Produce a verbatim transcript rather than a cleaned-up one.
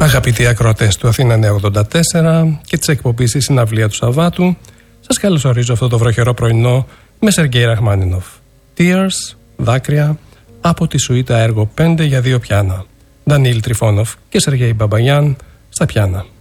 Αγαπητοί ακροατές του Αθήνα Νέα ογδόντα τέσσερα και της εκπομπής η Συναυλία του Σαββάτου, σας καλωσορίζω αυτό το βροχερό πρωινό με Σεργέη Ραχμάνινοφ. Tears, δάκρυα, από τη σουίτα έργο πέντε για δύο πιάνα. Ντανίλ Τριφόνοφ και Σεργέη Μπαμπαγιάν στα πιάνα.